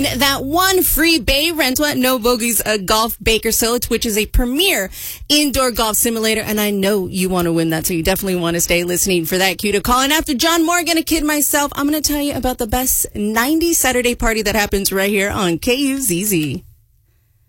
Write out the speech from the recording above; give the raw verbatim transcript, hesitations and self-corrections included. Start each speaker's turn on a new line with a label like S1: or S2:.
S1: That one free bay rental at No Bogeys uh, Golf Bakersfield, which is a premier indoor golf simulator. And I know you want to win that, so you definitely want to stay listening for that cue to call. And after John Morgan, a kid myself, I'm going to tell you about the best nineties Saturday party that happens right here on K U Z Z.